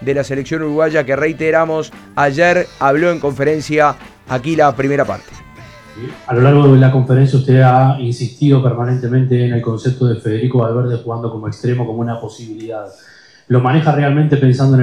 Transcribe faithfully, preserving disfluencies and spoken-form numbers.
de la selección uruguaya que, reiteramos, ayer habló en conferencia. Aquí la primera parte. A lo largo de la conferencia usted ha insistido permanentemente en el concepto de Federico Valverde jugando como extremo como una posibilidad. ¿Lo maneja realmente pensando en el